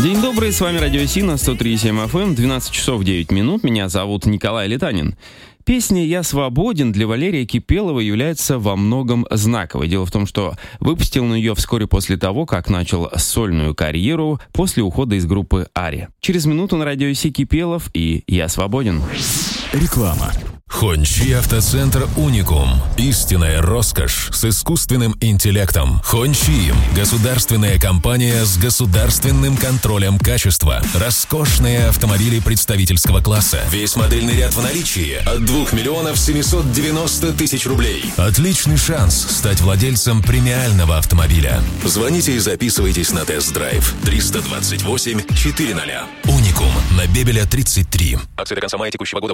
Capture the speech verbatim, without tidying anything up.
День добрый, с вами Радио Си на сто три и семь эф эм, двенадцать часов девять минут, меня зовут Николай Летанин. Песня «Я свободен» для Валерия Кипелова является во многом знаковой. Дело в том, что выпустил он ее вскоре после того, как начал сольную карьеру после ухода из группы «Ари». Через минуту на Радио Си Кипелов и «Я свободен». Реклама. Хончи Автоцентр Уникум. Истинная роскошь с искусственным интеллектом. Хончи – государственная компания с государственным контролем качества. Роскошные автомобили представительского класса. Весь модельный ряд в наличии от двух миллионов семьсот девяносто тысяч рублей. Отличный шанс стать владельцем премиального автомобиля. Звоните и записывайтесь на тест-драйв. триста двадцать восемь четыреста. Уникум на Бебеля тридцать три. Акции до конца мая текущего года.